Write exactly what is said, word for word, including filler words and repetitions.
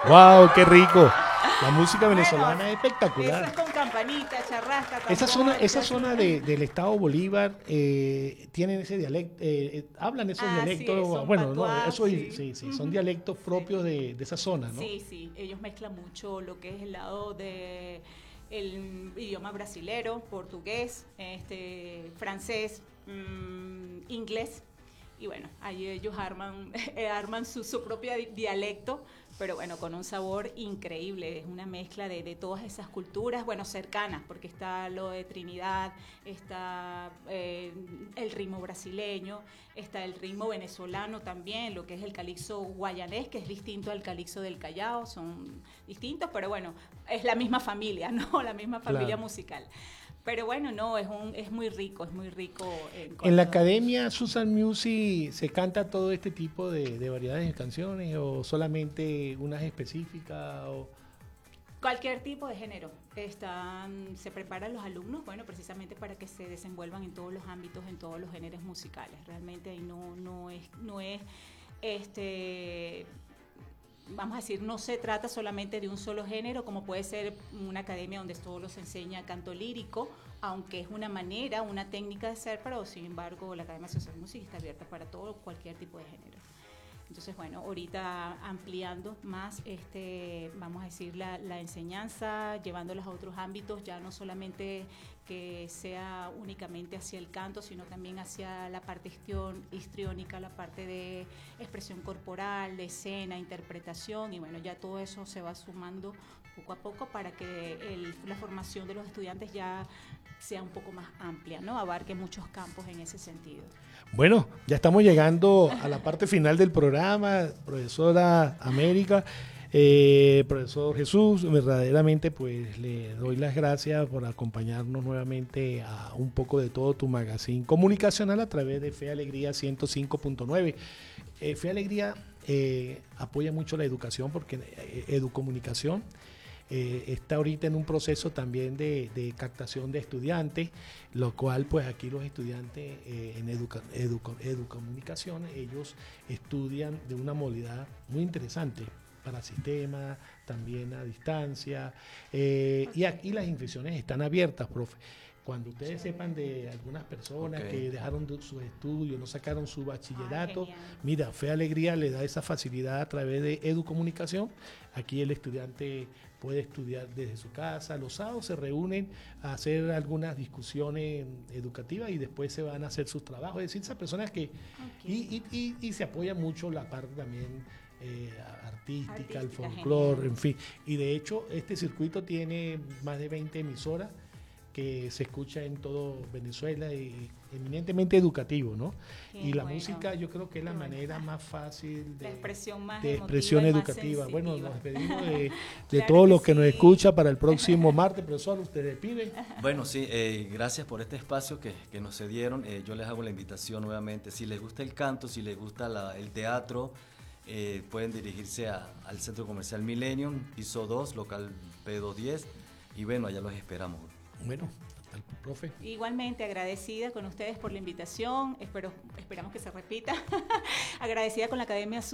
¡Wow! ¡Qué rico! La música venezolana Bueno, es espectacular. eso es con campanita, charrasca, Esa tambor, zona, esa eso zona es- de- del estado Bolívar eh, tienen ese dialecto, eh, eh, hablan esos Ah, sí, dialectos, son bueno, no, patuá, eso sí. sí, sí, son Ujú. dialectos Sí. propios de, de esa zona, ¿no? Sí, sí, ellos mezclan mucho lo que es el lado de el idioma brasilero, portugués, este, francés, mm, inglés. Y bueno, ahí ellos arman, eh, arman su, su propio di- dialecto, pero bueno, con un sabor increíble. Es una mezcla de, de todas esas culturas, bueno, cercanas, porque está lo de Trinidad, está eh, el ritmo brasileño, está el ritmo venezolano también, lo que es el calixo guayanés, que es distinto al calixo del Callao, son distintos, pero bueno, es la misma familia, ¿no? La misma familia Claro. musical. Pero bueno, no, es un, es muy rico, es muy rico en En la cuanto a- academia Susan Music se canta todo este tipo de, de variedades de canciones o solamente unas específicas o cualquier tipo de género. Están, se preparan los alumnos, bueno, precisamente para que se desenvuelvan en todos los ámbitos, en todos los géneros musicales. Realmente ahí no, no es, no es, este, vamos a decir, no se trata solamente de un solo género, como puede ser una academia donde solo se enseña canto lírico, aunque es una manera, una técnica de ser, pero sin embargo la Academia Social de Música está abierta para todo, cualquier tipo de género. Entonces, bueno, ahorita ampliando más, este, vamos a decir, la, la enseñanza, llevándolos a otros ámbitos, ya no solamente que sea únicamente hacia el canto, sino también hacia la parte histrión- histriónica, la parte de expresión corporal, de escena, interpretación, y bueno, ya todo eso se va sumando poco a poco para que el- la formación de los estudiantes ya sea un poco más amplia, ¿no? Abarque muchos campos en ese sentido. bueno, ya estamos llegando a la parte final del programa, profesora América, eh, profesor Jesús, verdaderamente pues le doy las gracias por acompañarnos nuevamente a un poco de todo tu magazine comunicacional a través de Fe Alegría ciento cinco punto nueve. Eh, Fe Alegría eh, apoya mucho la educación porque eh, Educomunicación eh, está ahorita en un proceso también de, de captación de estudiantes, lo cual pues aquí los estudiantes eh, en educa, educa, Educomunicación, ellos estudian de una modalidad muy interesante para sistemas, también a distancia, eh, y aquí las inscripciones están abiertas, profe. Cuando ustedes sepan de algunas personas Ok. que dejaron de- sus estudios, no sacaron su bachillerato, Ay, genial. mira, Fe Alegría le da esa facilidad a través de Educomunicación. Aquí el estudiante puede estudiar desde su casa. Los sábados se reúnen a hacer algunas discusiones educativas y después se van a hacer sus trabajos. Es decir, esas personas que... Ok. Y, y, y, y se apoya mucho la parte también eh, artística, el Artística, folclore, genial. en fin. Y de hecho, este circuito tiene más de veinte emisoras que se escucha en todo Venezuela y eminentemente educativo, ¿no? Qué y la bueno. música yo creo que es la Qué bueno. manera más fácil de, La expresión más de emotiva expresión y más educativa. Bueno, sensitiva. nos despedimos de, de Claro todos que los que nos sí. escuchan para el próximo martes. Profesor, usted despide. Bueno, sí, eh, gracias por este espacio que, que nos cedieron. Eh, yo les hago la invitación nuevamente. Si les gusta el canto, si les gusta la- el teatro, eh, pueden dirigirse a- al Centro Comercial Millennium, piso dos, local P doscientos diez. Y bueno, allá los esperamos. Bueno, hasta el profe. Igualmente agradecida con ustedes por la invitación, espero, esperamos que se repita, agradecida con la Academia